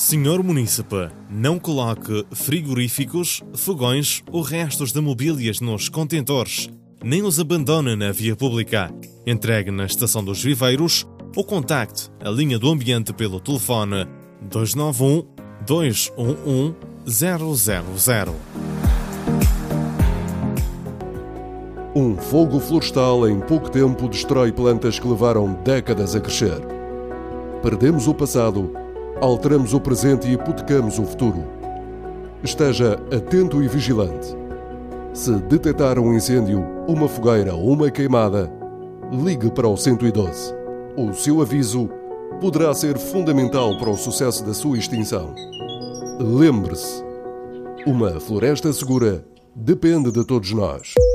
Senhor Munícipe, não coloque frigoríficos, fogões ou restos de mobílias nos contentores, nem os abandone na via pública. Entregue na Estação dos Viveiros ou contacte a linha do ambiente pelo telefone 291 211 000. Um fogo florestal em pouco tempo destrói plantas que levaram décadas a crescer. Perdemos o passado, alteramos o presente e hipotecamos o futuro. Esteja atento e vigilante. Se detectar um incêndio, uma fogueira ou uma queimada, ligue para o 112. O seu aviso poderá ser fundamental para o sucesso da sua extinção. Lembre-se, uma floresta segura depende de todos nós.